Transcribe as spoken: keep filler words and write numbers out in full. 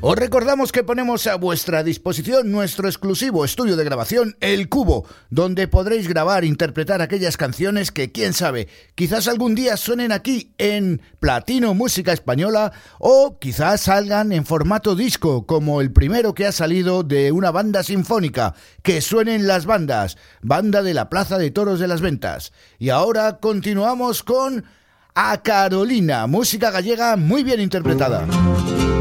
Os recordamos que ponemos a vuestra disposición nuestro exclusivo estudio de grabación El Cubo, donde podréis grabar e interpretar aquellas canciones que, quién sabe, quizás algún día suenen aquí en Platino Música Española o quizás salgan en formato disco, como el primero que ha salido de una banda sinfónica, Que suenen las bandas, banda de la Plaza de Toros de las Ventas. Y ahora continuamos con A Carolina, música gallega muy bien interpretada.